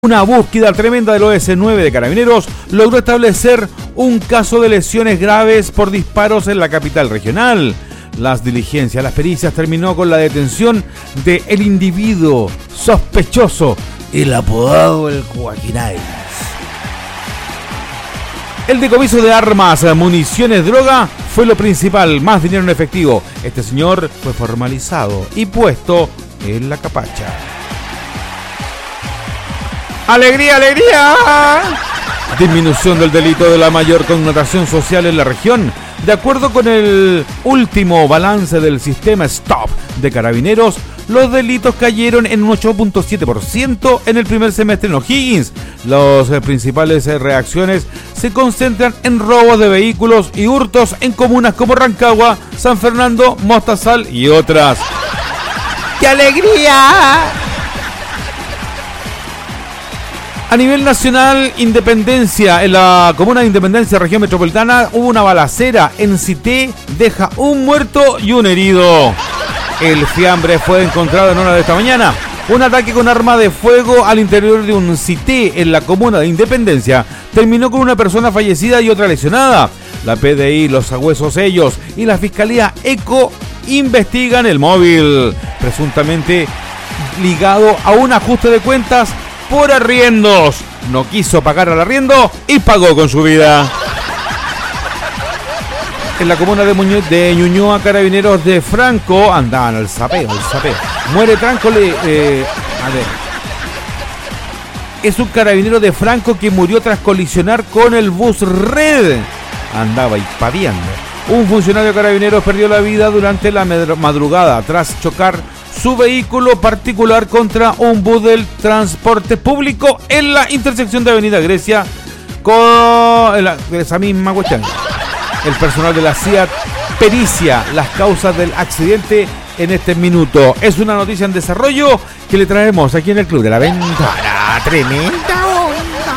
Una búsqueda tremenda del OS9 de Carabineros logró establecer un caso de lesiones graves por disparos en la capital regional. Las diligencias, las pericias terminó con la detención de el individuo sospechoso, el apodado el Joaquinay. El decomiso de armas, municiones, droga fue lo principal, más dinero en efectivo. Este señor fue formalizado y puesto en la capacha. ¡Alegría, alegría! Disminución del delito de la mayor connotación social en la región. De acuerdo con el último balance del sistema STOP de Carabineros, los delitos cayeron en un 8.7% en el primer semestre en O'Higgins. Las principales reacciones se concentran en robos de vehículos y hurtos en comunas como Rancagua, San Fernando, Mostazal y otras. ¡Qué alegría! A nivel nacional, Independencia, en la comuna de Independencia, región metropolitana, hubo una balacera en Cité, deja un muerto y un herido. El fiambre fue encontrado en hora de esta mañana. Un ataque con arma de fuego al interior de un Cité en la comuna de Independencia terminó con una persona fallecida y otra lesionada. La PDI, los Sagüesos Ellos y la Fiscalía ECO investigan el móvil, presuntamente ligado a un ajuste de cuentas por arriendos. No quiso pagar al arriendo y pagó con su vida. En la comuna de Ñuñoa, Carabineros de Franco andaban al sapeo. Muere Franco, es un carabinero de Franco que murió tras colisionar con el bus Red. Andaba hispadeando. Un funcionario de Carabineros perdió la vida durante la madrugada tras chocar su vehículo particular contra un bus del transporte público en la intersección de Avenida Grecia con esa misma cuestión. El personal de la CIA pericia las causas del accidente en este minuto. Es una noticia en desarrollo que le traemos aquí en el Club de la Ventana. Tremenda onda.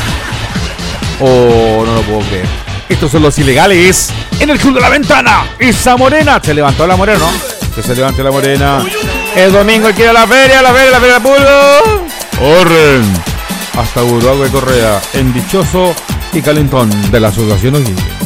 Oh, no lo puedo creer. Estos son los ilegales en el Club de la Ventana. Esa morena. Se levantó la morena, ¿no? Que se levante la morena. El domingo hay que ir a la feria de Pulgo. ¡Corren! Hasta Burbago de Correa, en Dichoso y Calentón de la Asociación O'Higgins.